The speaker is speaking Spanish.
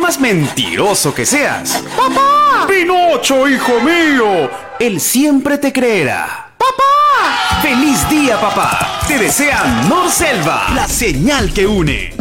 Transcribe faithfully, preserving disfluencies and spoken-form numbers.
más mentiroso que seas. ¡Papá! ¡Pinocho, hijo mío! Él siempre te creerá. ¡Papá! ¡Feliz día, papá! Te desea Norselva, la señal que une.